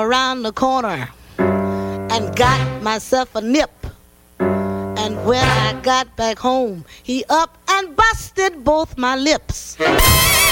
around the corner and got myself a nip. And when I got back home, he up and busted both my lips.